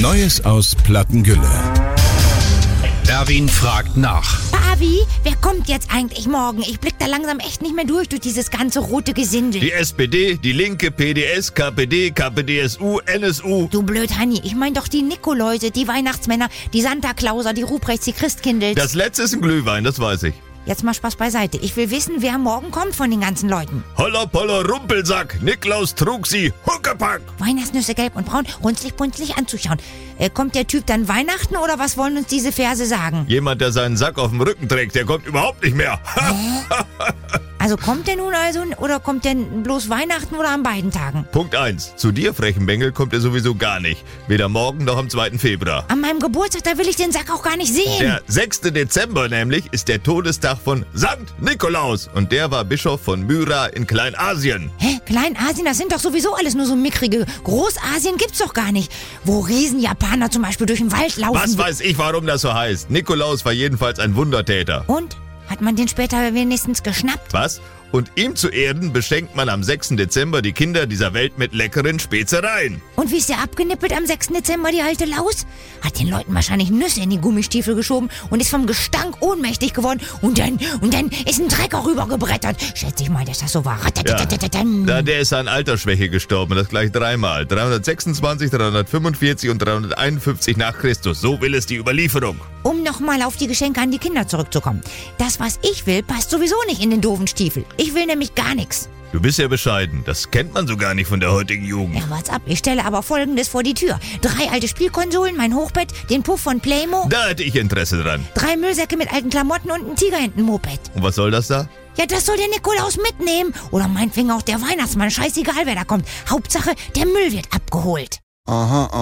Neues aus Plattengülle. Erwin fragt nach. Pavi, wer kommt jetzt eigentlich morgen? Ich blick da langsam echt nicht mehr durch dieses ganze rote Gesindel. Die SPD, die Linke, PDS, KPD, KPDSU, NSU. Du blöd, Hanni, ich mein doch die Nikoläuse, die Weihnachtsmänner, die Santa Clauser, die Ruprechts, die Christkindels. Das letzte ist ein Glühwein, das weiß ich. Jetzt mal Spaß beiseite. Ich will wissen, wer morgen kommt von den ganzen Leuten. Holla polla Rumpelsack, Niklaus trug sie, Huckepack. Weihnachtsnüsse gelb und braun, runzlig-punzlig anzuschauen. Kommt der Typ dann Weihnachten oder was wollen uns diese Verse sagen? Jemand, der seinen Sack auf dem Rücken trägt, der kommt überhaupt nicht mehr. Also kommt der nun oder kommt der bloß Weihnachten oder an beiden Tagen? Punkt 1. Zu dir, frechen Bengel, kommt er sowieso gar nicht. Weder morgen noch am 2. Februar. An meinem Geburtstag, da will ich den Sack auch gar nicht sehen. Der 6. Dezember nämlich ist der Todestag von Sankt Nikolaus. Und der war Bischof von Myra in Kleinasien. Hä? Kleinasien, das sind doch sowieso alles nur so mickrige. Großasien gibt's doch gar nicht. Wo Riesenjapaner zum Beispiel durch den Wald laufen. Was weiß ich, warum das so heißt. Nikolaus war jedenfalls ein Wundertäter. Und? Hat man den später wenigstens geschnappt? Was? Und ihm zu Ehren beschenkt man am 6. Dezember die Kinder dieser Welt mit leckeren Spezereien. Und wie ist der abgenippelt am 6. Dezember, die alte Laus? Hat den Leuten wahrscheinlich Nüsse in die Gummistiefel geschoben und ist vom Gestank ohnmächtig geworden. Und dann ist ein Trecker rübergebrettert. Schätze ich mal, dass das so war. Ja, der ist an Altersschwäche gestorben, das gleich dreimal. 326, 345 und 351 nach Christus. So will es die Überlieferung. Um nochmal auf die Geschenke an die Kinder zurückzukommen. Das, was ich will, passt sowieso nicht in den doofen Stiefel. Ich will nämlich gar nichts. Du bist ja bescheiden. Das kennt man so gar nicht von der heutigen Jugend. Ja, what's up? Ich stelle aber Folgendes vor die Tür. 3 alte Spielkonsolen, mein Hochbett, den Puff von Playmo. Da hätte ich Interesse dran. 3 Müllsäcke mit alten Klamotten und ein Tigerenten-Moped. Und was soll das da? Ja, das soll der Nikolaus mitnehmen. Oder meinetwegen auch der Weihnachtsmann. Scheißegal, wer da kommt. Hauptsache, der Müll wird abgeholt. Aha.